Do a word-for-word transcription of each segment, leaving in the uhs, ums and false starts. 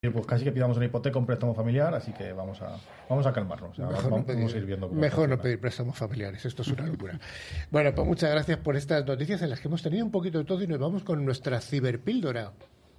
pues casi que pidamos una hipoteca, un préstamo familiar, así que vamos a vamos a calmarnos. O sea, mejor vamos, no pedir, vamos a ir viendo cómo mejor funciona. no pedir préstamos familiares, esto es una locura. Bueno, pues muchas gracias por estas noticias en las que hemos tenido un poquito de todo y nos vamos con nuestra ciberpíldora.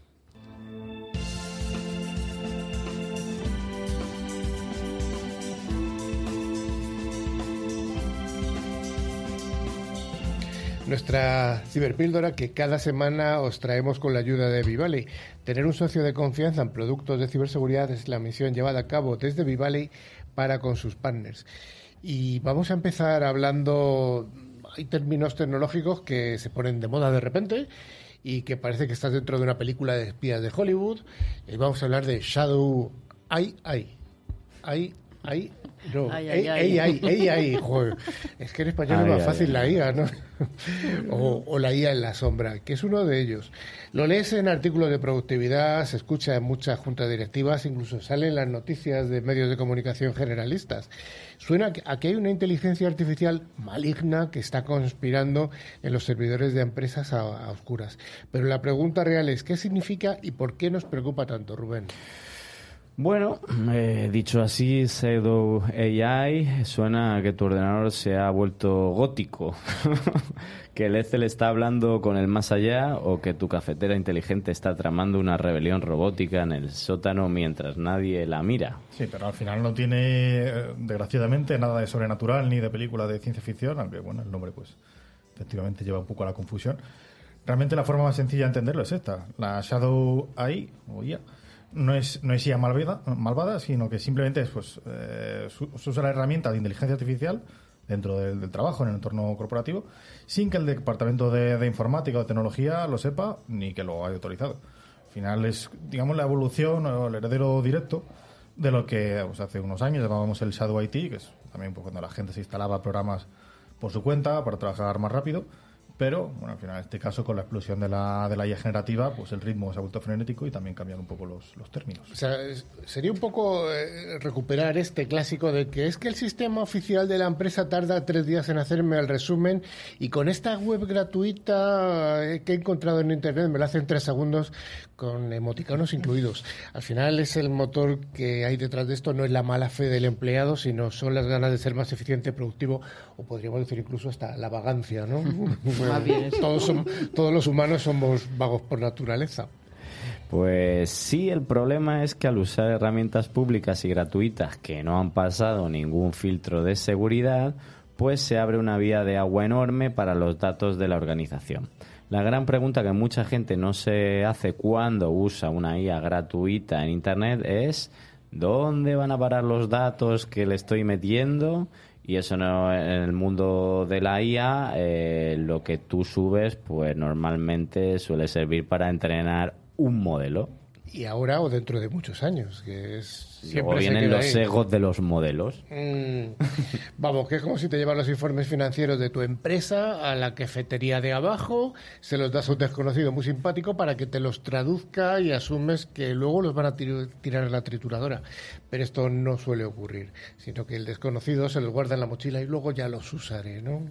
Nuestra ciberpíldora que cada semana os traemos con la ayuda de Vivali. Tener un socio de confianza en productos de ciberseguridad es la misión llevada a cabo desde Vivali para con sus partners. Y vamos a empezar hablando, hay términos tecnológicos que se ponen de moda de repente y que parece que estás dentro de una película de espías de Hollywood. Y vamos a hablar de Shadow A I. A I, A I, no, Ay, ay, A ay. I, A I, joder. Es que en español Ay, es más ay, fácil ay. la I A, ¿no? O, o la I A en la sombra, que es uno de ellos. Lo lees en artículos de productividad, se escucha en muchas juntas directivas, incluso sale en las noticias de medios de comunicación generalistas. Suena a que hay una inteligencia artificial maligna que está conspirando en los servidores de empresas a, a oscuras. Pero la pregunta real es, ¿qué significa y por qué nos preocupa tanto, Rubén? Bueno, eh, dicho así, Shadow A I suena a que tu ordenador se ha vuelto gótico, que el Excel está hablando con el más allá o que tu cafetera inteligente está tramando una rebelión robótica en el sótano mientras nadie la mira. Sí, pero al final no tiene, eh, desgraciadamente, nada de sobrenatural ni de película de ciencia ficción, aunque bueno, el nombre pues efectivamente lleva un poco a la confusión. Realmente la forma más sencilla de entenderlo es esta, la Shadow A I o I A. No es, no es I A malvada, malvada, sino que simplemente es, pues, eh, su, se usa la herramienta de inteligencia artificial dentro del, del trabajo, en el entorno corporativo, sin que el departamento de, de informática o tecnología lo sepa ni que lo haya autorizado. Al final es, digamos, la evolución o el heredero directo de lo que pues, hace unos años llamábamos el Shadow I T, que es también pues, cuando la gente se instalaba programas por su cuenta para trabajar más rápido. Pero, bueno, al final, en este caso, con la explosión de la, de la I A generativa, pues el ritmo se ha vuelto frenético y también cambian un poco los, los términos. O sea, es- sería un poco eh, recuperar este clásico de que es que el sistema oficial de la empresa tarda tres días en hacerme el resumen y con esta web gratuita eh, que he encontrado en internet me lo hace en tres segundos con emoticonos incluidos. Al final es el motor que hay detrás de esto, no es la mala fe del empleado, sino son las ganas de ser más eficiente, productivo o podríamos decir incluso hasta la vagancia, ¿no? Más bien eso. todos, som- todos los humanos somos vagos por naturaleza. Pues sí, el problema es que al usar herramientas públicas y gratuitas que no han pasado ningún filtro de seguridad, pues se abre una vía de agua enorme para los datos de la organización. La gran pregunta que mucha gente no se hace cuando usa una I A gratuita en Internet es ¿dónde van a parar los datos que le estoy metiendo? Y eso no, en el mundo de la I A, eh, lo que tú subes, pues normalmente suele servir para entrenar un modelo. Y ahora o dentro de muchos años, que es Luego siempre se vienen queda los ahí. sesgos de los modelos. Mm, vamos, que es como si te llevas los informes financieros de tu empresa a la cafetería de abajo, se los das a un desconocido muy simpático para que te los traduzca y asumes que luego los van a tir- tirar a la trituradora. Pero esto no suele ocurrir, sino que el desconocido se los guarda en la mochila y luego ya los usaré, ¿no?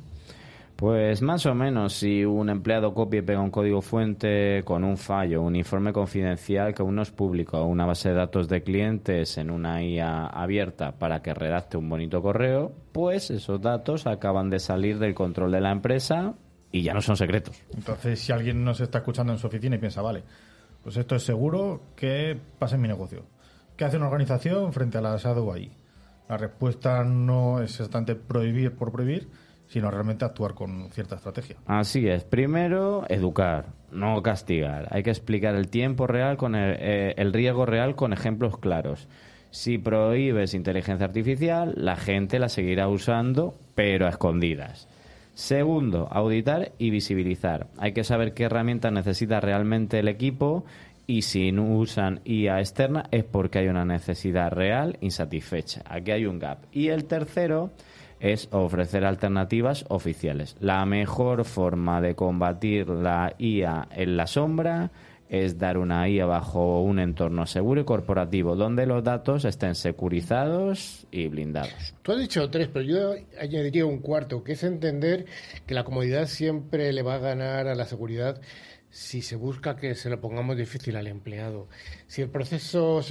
Pues más o menos, si un empleado copia y pega un código fuente con un fallo, un informe confidencial que aún no es público, o una base de datos de clientes en una I A abierta para que redacte un bonito correo, pues esos datos acaban de salir del control de la empresa y ya no son secretos. Entonces, si alguien nos está escuchando en su oficina y piensa, vale, pues esto es seguro, ¿qué pasa en mi negocio? ¿Qué hace una organización frente a la Shadow A I? La respuesta no es exactamente prohibir por prohibir, sino realmente actuar con cierta estrategia. Así es. Primero, educar, no castigar. Hay que explicar el tiempo real, con el, eh, el riesgo real con ejemplos claros. Si prohíbes inteligencia artificial, la gente la seguirá usando, pero a escondidas. Segundo, auditar y visibilizar. Hay que saber qué herramientas necesita realmente el equipo y si no usan I A externa es porque hay una necesidad real insatisfecha. Aquí hay un gap. Y el tercero es ofrecer alternativas oficiales. La mejor forma de combatir la I A en la sombra es dar una I A bajo un entorno seguro y corporativo, donde los datos estén securizados y blindados. Tú has dicho tres, pero yo añadiría un cuarto, que es entender que la comodidad siempre le va a ganar a la seguridad si se busca que se lo pongamos difícil al empleado. Si el proceso